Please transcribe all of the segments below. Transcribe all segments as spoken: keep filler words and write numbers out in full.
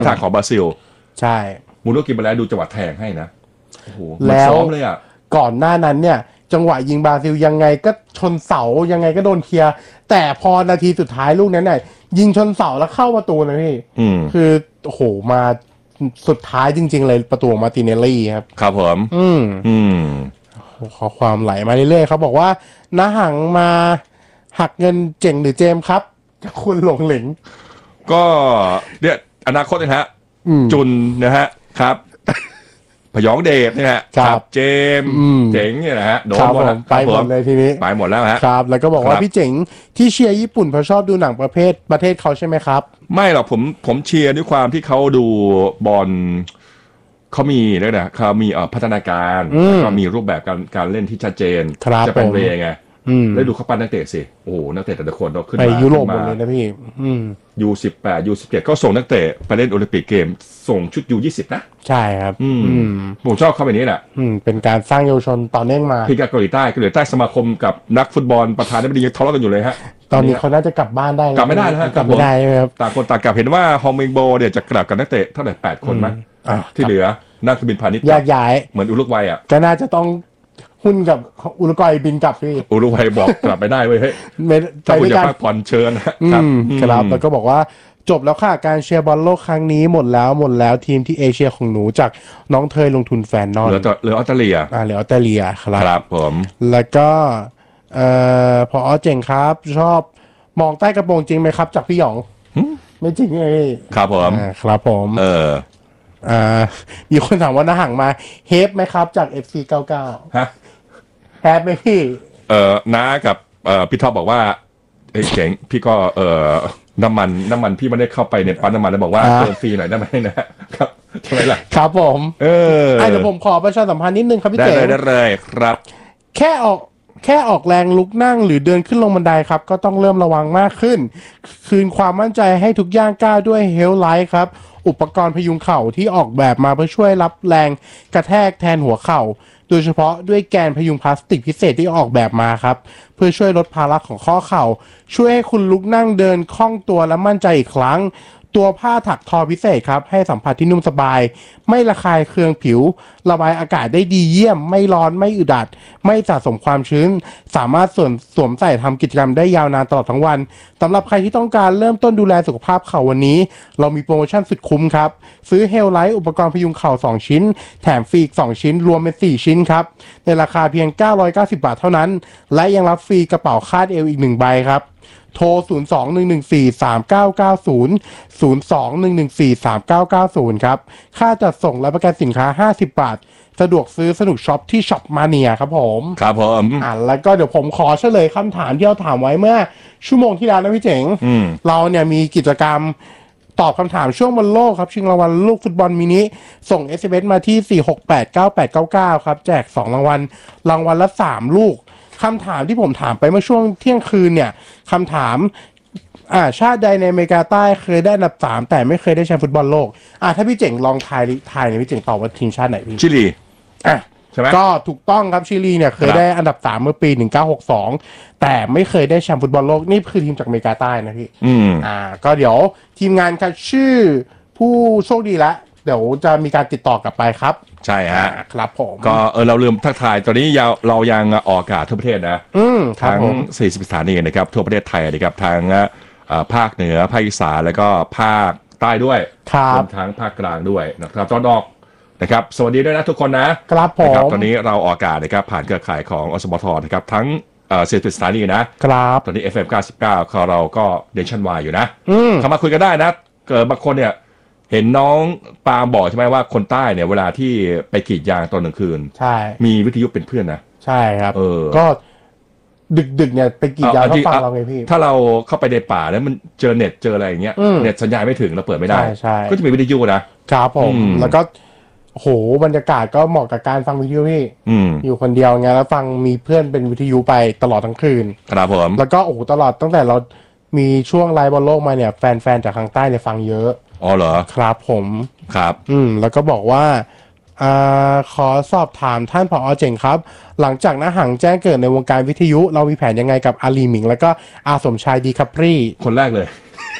ทางของบราซิลใช่มูโนกินไปแล้วดูจังหวะแทงให้นะโอ้โหแล้วซ้อมเลยอ่ะก่อนหน้านั้นเนี่ยจังหวะยิงบราซิลยังไงก็ชนเสายังไงก็โดนเคลียร์แต่พอนาทีสุดท้ายลูกนั้นเนี่ยยิงชนเสาแล้วเข้าประตูนะพี่คือโอ้โหมาสุดท้ายจริงๆเลยประตูมาร์ติเนลลี่ครับครับผมอืมอืมขอความไหลมาเรื่อยๆเขาบอกว่าน้าหังมาหักเงินเจ๋งหรือเจมครับจากคุณหลงเหลงก็เนี่ยอนาคตนะฮะจุนนะฮะครับพยองเดชเนี่ยครับเจมเจ๋งเนี่ยนะฮะโดนหมดไปหมดเลยทีนี้ไปหมดแล้วฮะครับแล้วก็บอกว่าพี่เจ๋งที่เชียร์ญี่ปุ่นเพราะชอบดูหนังประเภทประเทศเขาใช่ไหมครับไม่หรอกผมผมเชียร์ด้วยความที่เขาดูบอลเขามีเนี่ยนะเขามีพัฒนาการก็มีรูปแบบการการเล่นที่ชัดเจนจะเป็นเวไงแล้วดูเขาปั้นนักเตะสิโอ้โหนักเตะแต่ละคนเราขึ้นมาไปยุโรปหมดเลยนะพี่ยูสิบแปดยูสิบเจ็ดก็ส่งนักเตะไปเล่นโอลิมปิกเกมส่งชุดยูยี่สิบนะใช่ครับอืมผมชอบเข้าไปนี้แหละเป็นการสร้างเยาวชนต่อเนื่องมาพี่กับเกาหลีใต้เกาหลีใต้สมาคมกับนักฟุตบอลประธานาธิบดียังทะเลาะกันอยู่เลยฮะตอนนี้เขาน่าจะกลับบ้านได้กลับไม่ได้นะกลับไม่ได้ครับต่างคนต่างกลับเห็นว่าฮองมิงโบเนี่ยจะกลับกับนักเตะเท่าไหร่แปดคนมั้งที่เหลือนั่งเครื่องบินพาณิชย์แยกย้ายเหมือนอุรุกวัยอ่ะก็น่าจะต้องหุ้นกับอุรุกวัยบินกลับพี่อุรุกวัยบอกกลับไปได้เว้ยเฮ้ยถ้าคุณจะพักผ่อนเชิญครับครับแล้วก็บอกว่าจบแล้วค่ะการเชียร์บอลโลกครั้งนี้หมดแล้วหมดแล้วทีมที่เอเชียของหนูจากน้องเทยลงทุนแฟนนอนเหลือเหลือออสเตรเลียอ่าเหลือออสเตรเลียครับครับผมแล้วก็เอ่อพอเจ๋งครับชอบมองใต้กระโปรงจริงไหมครับจากพี่หยองไม่จริงเลยครับผมครับผมเอออ่ามีคนถามว่าน้าห่างมาเฮฟไหมครับจาก เอฟ ซี เก้าสิบเก้าฮะแฮฟไหมพี่เอ่อน้ากับเอ่อพี่ท็อปบอกว่าเฮ้ยเจ๋งพี่ก็เอ่อน้ำมันน้ำมันพี่ไม่ได้เข้าไปในปั๊มน้ำมันแล้วบอกว่าเติมฟรีหน่อยได้ไหมนะครับใช่ไหมล่ะครับผมเออเดี๋ยวผมขอประชาสัมพันธ์นิดนึงครับพี่เจ๋งได้เลยได้เลยครับแค่ออกแค่ออกแรงลุกนั่งหรือเดินขึ้นลงบันไดครับก็ต้องเริ่มระวังมากขึ้นคืนความมั่นใจให้ทุกย่างก้าวด้วยเฮลไลท์ครับอุปกรณ์พยุงเข่าที่ออกแบบมาเพื่อช่วยรับแรงกระแทกแทนหัวเข่าโดยเฉพาะด้วยแกนพยุงพลาสติกพิเศษที่ออกแบบมาครับเพื่อช่วยลดภาระของข้อเข่าช่วยให้คุณลุกนั่งเดินคล่องตัวและมั่นใจอีกครั้งตัวผ้าถักทอพิเศษครับให้สัมผัสที่นุ่มสบายไม่ระคายเคืองผิวระบายอากาศได้ดีเยี่ยมไม่ร้อนไม่อึดอัดไม่สะสมความชื้นสามารถสวมสวมใส่ทำกิจกรรมได้ยาวนานตลอดทั้งวันสำหรับใครที่ต้องการเริ่มต้นดูแลสุขภาพเข่าวันนี้เรามีโปรโมชั่นสุดคุ้มครับซื้อเฮลไลท์อุปกรณ์พยุงเข่าสองชิ้นแถมฟรีอีกสองชิ้นรวมเป็นสี่ชิ้นครับในราคาเพียงเก้าร้อยเก้าสิบบาทเท่านั้นและยังรับฟรีกระเป๋าคาดเอวอีกหนึ่งใบครับโทรศูนย์ สอง หนึ่ง หนึ่ง สี่ สาม เก้า เก้า ศูนย์ ศูนย์ สอง หนึ่ง หนึ่ง สี่ สาม เก้า เก้า ศูนย์ครับค่าจัดส่งและประกันสินค้าห้าสิบบาทสะดวกซื้อสนุกช็อปที่ช็อปมาเนียครับผมครับผมอ่าแล้วก็เดี๋ยวผมขอเฉลยคำถามที่เราถามไว้เมื่อชั่วโมงที่แล้วนะพี่เจ๋งเราเนี่ยมีกิจกรรมตอบคำถามช่วงบอลโลกครับชิงรางวัลลูกฟุตบอลมินิส่ง เอส เอ็ม เอส มาที่สี่ หก แปด เก้า แปด เก้า เก้าครับแจกสองรางวัลรางวัลละสามลูกคำถามที่ผมถามไปเมื่อช่วงเที่ยงคืนเนี่ยคำถามอ่าชาติใดในอเมริกาใต้เคยได้อันดับสามแต่ไม่เคยได้แชมป์ฟุตบอลโลกอ่าถ้าพี่เจ๋งลองทายทายเนี่ยพี่เจ๋งตอบว่าทีมชาติไหนพี่ชิลีอ่ะใช่ไหมก็ถูกต้องครับชิลีเนี่ยเคยได้อันดับสามเมื่อปีหนึ่งเก้าหกสองแต่ไม่เคยได้แชมป์ฟุตบอลโลกนี่คือทีมจากอเมริกาใต้นะพี่อืมอ่าก็เดี๋ยวทีมงานครับชื่อผู้โชคดีละเดี๋ยวจะมีการติดต่อกลับไปครับใช่ฮะครับผมก็เออเราลืมทักทายตอนนี้เรายังออกอากาศทั่วประเทศนะทั้งสี่สิบสถานีนะครับทั่วประเทศไทยนะครับทางภาคเหนือภาคอีสานแล้วก็ภาคใต้ด้วยรวมทั้งภาคกลางด้วยนะครับตอนออกนะครับสวัสดีด้วยนะทุกคนนะครับผมตอนนี้เราออกอากาศนะครับผ่านเครือข่ายของอสมทนะครับทั้งสี่สิบสถานีนะครับตอนนี้ เอฟ เอ็ม เก้าสิบเก้าของเราก็เนชั่นวายอยู่นะเข้ามาคุยกันได้นะเกิดบางคนเนี่ยเห็นน้องปาล์มบอกใช่ไหมว่าคนใต้เนี่ยเวลาที่ไปกรีดยางตอนกลางคืนใช่มีวิทยุเป็นเพื่อนนะใช่ครับเออก็ดึกๆเนี่ยไปกรีดยางเขาฟังเราไงพี่ถ้าเราเข้าไปในป่าแล้วมันเจอเน็ตเจออะไรอย่างเงี้ยเน็ตสัญญาณไม่ถึงเราเปิดไม่ได้ก็จะมีวิทยุนะครับผมแล้วก็โหบรรยากาศก็เหมาะกับการฟังวิทยุพี่อยู่คนเดียวไงแล้วฟังมีเพื่อนเป็นวิทยุไปตลอดทั้งคืนครับผมแล้วก็โอ้โหตลอดตั้งแต่เรามีช่วงไลฟ์บอลโลกมาเนี่ยแฟนๆจากทางใต้เนี่ยฟังเยอะอ๋อเหรอครับผมครับอืมแล้วก็บอกว่าอ่าขอสอบถามท่านผอ.เจ๋งครับหลังจากน้าหังแจ้งเกิดในวงการวิทยุเรามีแผนยังไงกับอาลีหมิงแล้วก็อาสมชายดีคัพรี่คนแรกเลย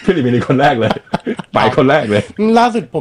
ฟิลิปปินส์คนแรกเลยไปคนแรกเลยล่าสุดผม